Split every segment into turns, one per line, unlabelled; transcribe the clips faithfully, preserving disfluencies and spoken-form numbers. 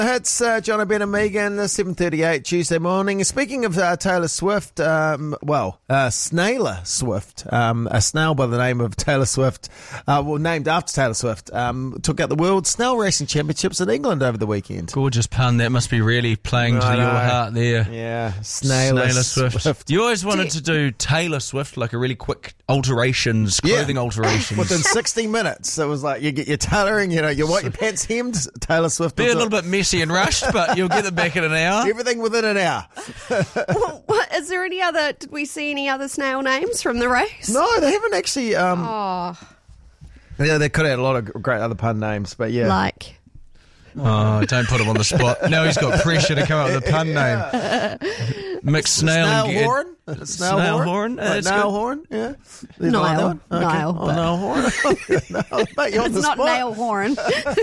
It's uh, John Ben and Megan, seven thirty-eight Tuesday morning. Speaking of uh, Taylor Swift, um, well, uh, Snailer Swift, um, a snail by the name of Taylor Swift, uh, well, named after Taylor Swift, um, took out the World Snail Racing Championships in England over the weekend.
Gorgeous pun. That must be really playing to
I
your
know.
heart there.
Yeah, Snailer,
Snailer Swift.
Swift.
You always wanted to do Taylor Swift, like a really quick alterations, clothing
Yeah.
alterations.
Within sixty minutes, it was like you get your tailoring, you know, you want your pants hemmed, Taylor Swift.
Be a little bit messy and rushed, but you'll get them back in an hour.
Everything within an hour.
Well, what, is there any other, did we see any other snail names from the race?
No, they haven't actually. Um,
Oh,
yeah, they could have had a lot of great other pun names, but yeah.
like...
Oh, don't put him on the spot. Now he's got pressure to come up with a pun name. Mixed snail and
Snail
get-
horn? Snail,
Snail
horn?
horn?
Like
That's
nail
good.
horn? Yeah. You
Niall.
like that one? Okay.
Niall,
Oh,
but-
nail horn. No, mate, you're on
It's
the
not
spot.
nail horn.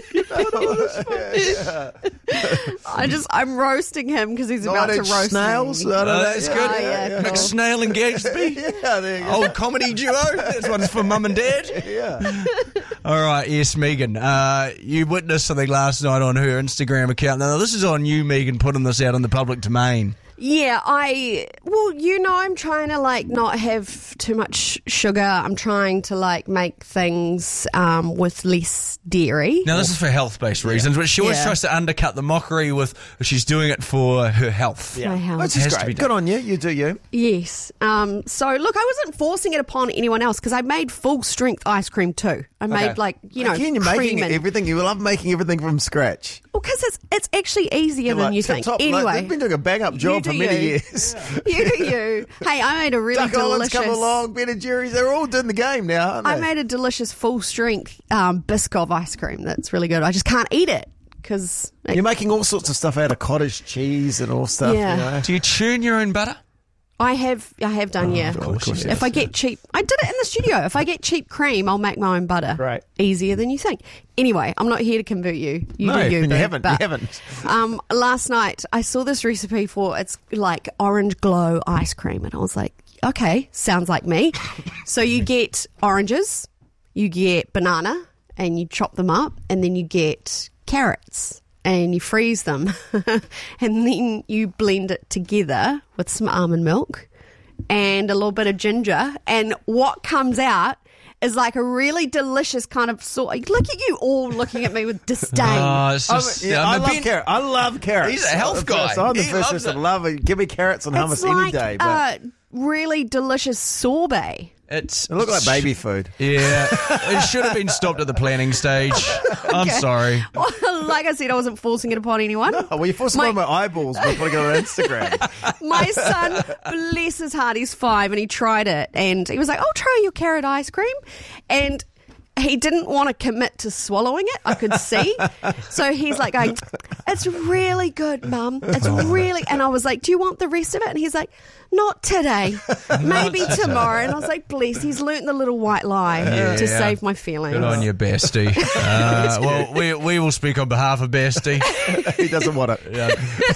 I just, I'm roasting him because he's about to
Nine-inch
roast
snails.
me.
I don't
Oh,
know.
that's good.
Ah, yeah, cool.
Mixed snail and Gagsby.
Yeah, there you go.
Old comedy duo. This one's for mum and dad.
Yeah.
All right, yes, Megan. Uh, you witnessed something last night on her Instagram account. Now, this is on you, Megan, putting this out in the public domain.
Yeah, I, well, you know, I'm trying to like not have too much sugar. I'm trying to like make things um, with less dairy.
Now, this is for health-based reasons, but she always
Yeah.
tries to undercut the mockery with she's doing it for her health.
My health.
Which
Has
is
to be
great.
done.
Good on you. You do you.
Yes. Um, so look, I wasn't forcing it upon anyone else because I made full strength ice cream too. I made like, you know,
Again, you're
cream
making
and,
everything. You love making everything from scratch.
well, because it's it's actually easier than
Like,
you
tip
think.
top, like,
Anyway,
they've been doing a bang up job
do
for many
you.
years.
you do you. Hey, I made a really
Duck Islands
delicious.
come along, Ben and Jerry's, they're all doing the game now, aren't they?
I made a delicious full strength um, Biscoff ice cream. That's really good. I just can't eat it because
You're making all sorts of stuff out of cottage cheese and all stuff,
Yeah.
you know.
Do you churn your own butter?
I have I have done. yeah,
of course you have,
if I get cheap, I did it in the studio. If I get cheap cream, I'll make my own butter.
Right.
Easier than you think. Anyway, I'm not here to convert you. You
No,
do you.
you
boo,
haven't,
but,
you haven't.
Um, last night I saw this recipe for it's like orange glow ice cream, and I was like, okay, sounds like me. So you get oranges, you get banana, and you chop them up, and then you get carrots. And you freeze them, and then you blend it together with some almond milk and a little bit of ginger. And what comes out is like a really delicious kind of sort. Look at you all looking at me with disdain.
Oh, it's
I'm-
just,
yeah,
I'm
I
a
love
bit-
carrot. I love carrots.
He's a health
I'm the first-
guy.
I'm the
He
first
loves
person to
it.
love it. Give me carrots and hummus
it's
any
like
day. But
uh, really delicious sorbet.
It's,
it look like baby food.
Yeah, it should have been stopped at the planning stage. I'm sorry.
Well, like I said, I wasn't forcing it upon anyone.
Oh, well, you forced
My-
one of my eyeballs by putting it on Instagram.
My son, bless his heart, he's five, and he tried it, and he was like, "I'll try your carrot ice cream," and he didn't want to commit to swallowing it. I could see, so he's like, going, "It's really good, Mum. It's really." And I was like, "Do you want the rest of it?" And he's like, "Not today. Maybe tomorrow." And I was like, "Bless, he's learnt the little white lie
Yeah.
to save my feelings."
Good on you, Bestie. Uh, well, we we will speak on behalf of Bestie.
He doesn't want it.
Yeah.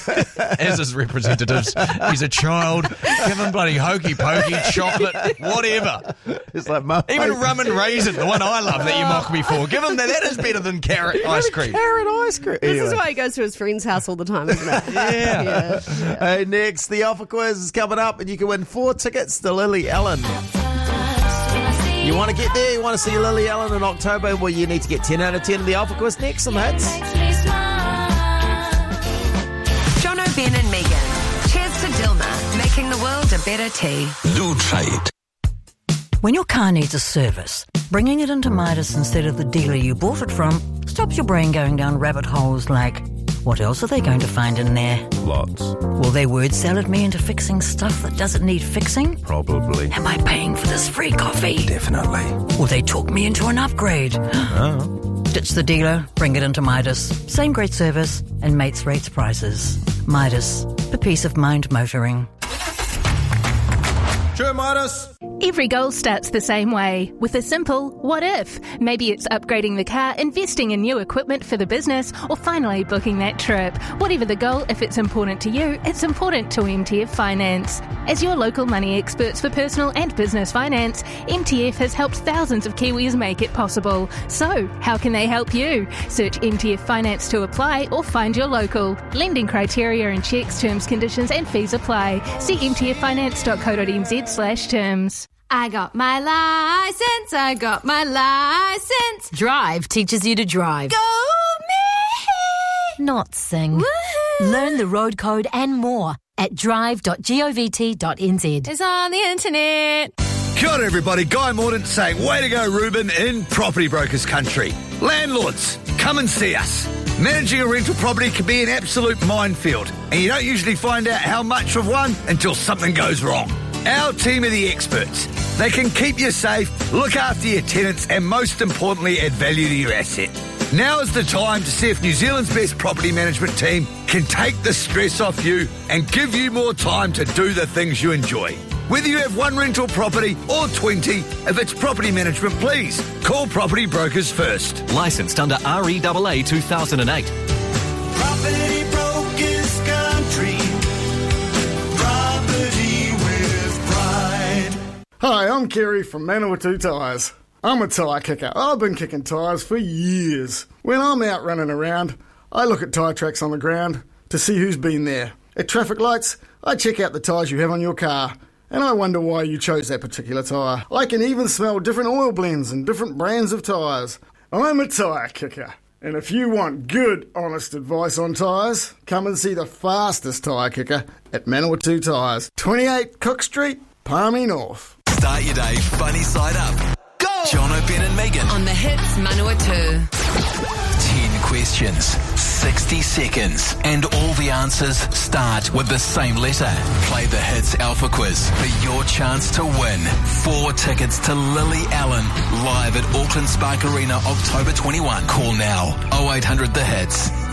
As his representatives. He's a child. Give him bloody hokey pokey, chocolate, whatever.
It's like, Mum,
Even rum and raisin, the one I love that you mock me for. Give him that. That is better than carrot ice cream.
carrot ice cream.
This
Anyway.
is why he goes to his friend's house all the time, isn't it?
Yeah.
yeah.
Hey, next, the Alpha Quiz is coming up, and you can win four tickets to Lily Allen. You want to get there? You want to see Lily Allen in October? Well, you need to get ten out of ten in the Alpha Quiz next, and that's...
John O'Ben and Megan. Cheers to Dilma, making the world a better tea.
Do try it.
When your car needs a service, bringing it into Midas instead of the dealer you bought it from stops your brain going down rabbit holes like, what else are they going to find in there?
Lots.
Will they word salad me into fixing stuff that doesn't need fixing?
Probably.
Am I paying for this free coffee?
Definitely.
Will they talk me into an upgrade?
Oh.
Ditch the dealer, bring it into Midas. Same great service and mates rates prices. Midas, for peace of mind motoring.
Sure, Midas.
Every goal starts the same way, with a simple what if. Maybe it's upgrading the car, investing in new equipment for the business, or finally booking that trip. Whatever the goal, if it's important to you, it's important to M T F Finance. As your local money experts for personal and business finance, M T F has helped thousands of Kiwis make it possible. So, how can they help you? Search M T F Finance to apply or find your local. Lending criteria and checks, terms, conditions and fees apply. See m t f finance dot co dot n z slash terms.
I got my license, I got my license.
Drive teaches you to drive.
Go me!
Not sing.
Woohoo!
Learn the road code and more at drive dot govt dot n z.
It's on the internet.
Kia ora everybody, Guy Mordaunt saying, way to go Ruben in Property Brokers Country. Landlords, come and see us. Managing a rental property can be an absolute minefield, and you don't usually find out how much of one until something goes wrong. Our team are the experts. They can keep you safe, look after your tenants, and most importantly, add value to your asset. Now is the time to see if New Zealand's best property management team can take the stress off you and give you more time to do the things you enjoy. Whether you have one rental property or twenty, if it's property management, please call Property Brokers first.
Licensed under R E A A two thousand eight.
Property Brokers Country. Property with pride.
Hi, I'm Kerry from Manawatu Tyres. I'm a tyre kicker. I've been kicking tyres for years. When I'm out running around, I look at tyre tracks on the ground to see who's been there. At traffic lights, I check out the tyres you have on your car, and I wonder why you chose that particular tyre. I can even smell different oil blends and different brands of tyres. I'm a tyre kicker. And if you want good, honest advice on tyres, come and see the fastest tyre kicker at Manawatu Tyres, twenty-eight Cook Street, Palmy North.
Start your day funny side up. Go! Jono, Ben and Megan.
On the hits Manawatu.
ten questions, sixty seconds, and all the answers start with the same letter. Play the Hits Alpha Quiz for your chance to win four tickets to Lily Allen live at Auckland Spark Arena October twenty-first. Call now oh eight hundred the hits.